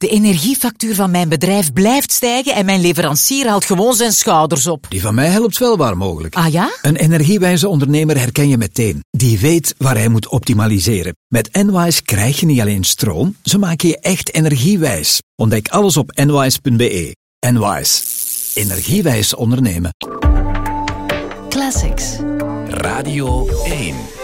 De energiefactuur van mijn bedrijf blijft stijgen en mijn leverancier haalt gewoon zijn schouders op. Die van mij helpt wel waar mogelijk. Ah ja? Een energiewijze ondernemer herken je meteen. Die weet waar hij moet optimaliseren. Met Enwise krijg je niet alleen stroom, ze maken je echt energiewijs. Ontdek alles op enwise.be. Enwise. Energiewijs ondernemen. Classics. Radio 1.